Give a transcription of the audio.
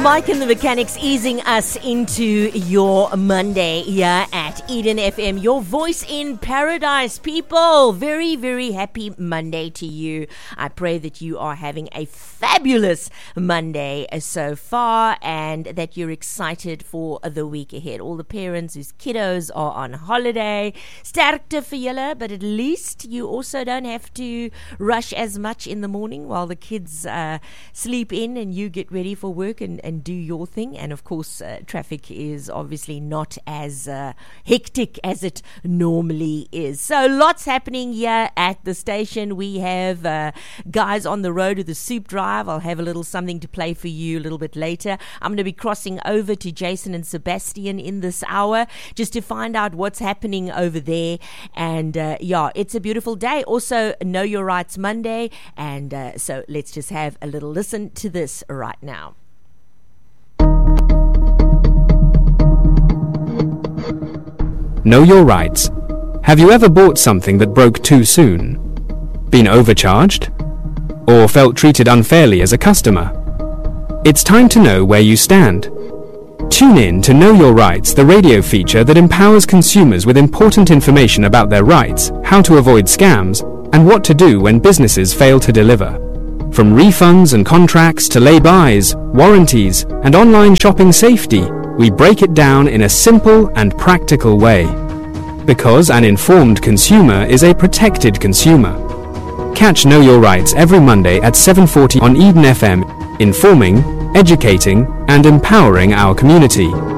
Mike and the Mechanics easing us into your Monday here at Eden FM, your voice in paradise. People, very, very happy Monday to you. I pray that you are having a fabulous Monday so far and that you're excited for the week ahead. All the parents whose kiddos are on holiday, sterkte vir julle, but at least you also don't have to rush as much in the morning while the kids sleep in and you get ready for work and do your thing. And of course, traffic is obviously not as hectic as it normally is. So lots happening here at the station. We have guys on the road with the soup drive. I'll have a little something to play for you a little bit later. I'm going to be crossing over to Jason and Sebastian in this hour just to find out what's happening over there. And yeah, it's a beautiful day. Also, Know Your Rights Monday. And so let's just have a little listen to this right now. Know your rights. Have you ever bought something that broke too soon? Been overcharged? Or felt treated unfairly as a customer? It's time to know where you stand. Tune in to Know Your Rights, the radio feature that empowers consumers with important information about their rights, how to avoid scams, and what to do when businesses fail to deliver. From refunds and contracts to lay-bys, warranties, and online shopping safety, we break it down in a simple and practical way. Because an informed consumer is a protected consumer. Catch Know Your Rights every Monday at 7:40 on Eden FM, informing, educating, and empowering our community.